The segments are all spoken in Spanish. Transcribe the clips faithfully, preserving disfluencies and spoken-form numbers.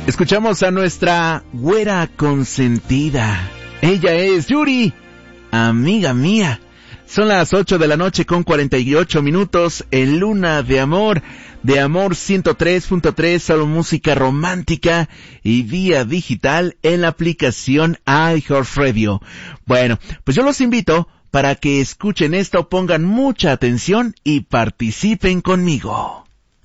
Escuchamos a nuestra güera consentida. Ella es Yuri, amiga mía. Son las ocho de la noche con cuarenta y ocho minutos en Luna de Amor, de Amor ciento tres punto tres, solo música romántica y vía digital en la aplicación iHeartRadio. Bueno, pues yo los invito para que escuchen esto, pongan mucha atención y participen conmigo.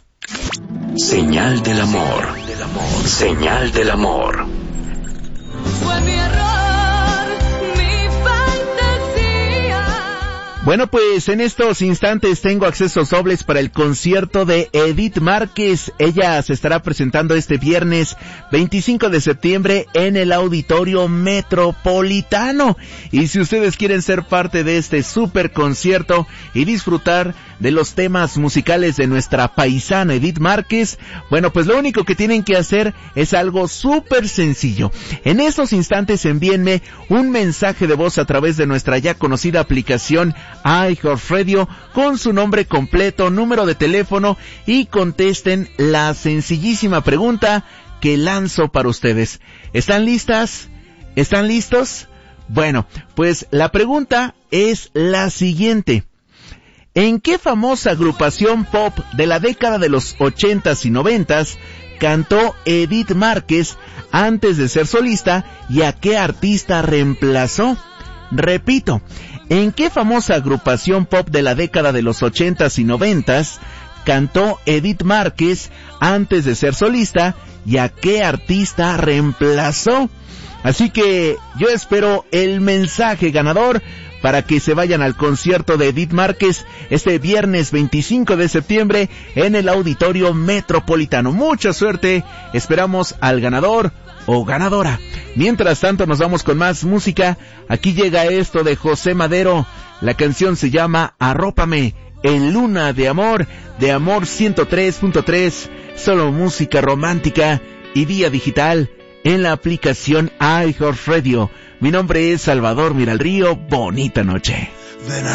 Señal del amor. Señal del amor. Fue mi error, mi fantasía. Bueno, pues en estos instantes tengo accesos dobles para el concierto de Edith Márquez. Ella se estará presentando este viernes veinticinco de septiembre en el Auditorio Metropolitano. Y si ustedes quieren ser parte de este super concierto y disfrutar de los temas musicales de nuestra paisana Edith Márquez, bueno, pues lo único que tienen que hacer es algo súper sencillo. En estos instantes envíenme un mensaje de voz a través de nuestra ya conocida aplicación iHeartRadio con su nombre completo, número de teléfono y contesten la sencillísima pregunta que lanzo para ustedes. ¿Están listas? ¿Están listos? Bueno, pues la pregunta es la siguiente. ¿En qué famosa agrupación pop de la década de los ochentas y noventas cantó Edith Márquez antes de ser solista y a qué artista reemplazó? Repito, ¿en qué famosa agrupación pop de la década de los ochentas y noventas cantó Edith Márquez antes de ser solista y a qué artista reemplazó? Así que yo espero el mensaje ganador para que se vayan al concierto de Edith Márquez este viernes veinticinco de septiembre en el Auditorio Metropolitano. Mucha suerte, esperamos al ganador o ganadora. Mientras tanto nos vamos con más música. Aquí llega esto de José Madero. La canción se llama Arrópame en Luna de Amor, de Amor ciento tres punto tres, solo música romántica y vía digital en la aplicación iHeartRadio. Mi nombre es Salvador Miralrío. Bonita noche.